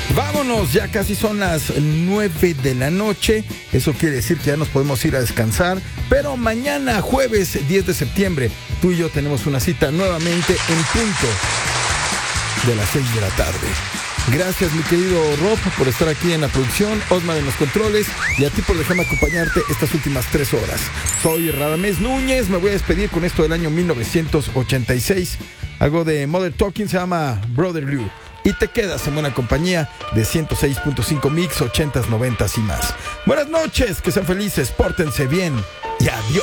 Vámonos, ya casi son las 9 de la noche. Eso quiere decir que ya nos podemos ir a descansar. Pero mañana, jueves 10 de septiembre, tú y yo tenemos una cita nuevamente en punto de las 6 de la tarde. Gracias, mi querido Rob, por estar aquí en la producción, Osmar en los controles, y a ti por dejarme acompañarte estas últimas 3 horas. Soy Radamés Núñez, me voy a despedir con esto del año 1986. Algo de Mother Talking, se llama Brother Lou. Y te quedas en buena compañía de 106.5 Mix, 80s, 90s y más. Buenas noches, que sean felices, pórtense bien y adiós.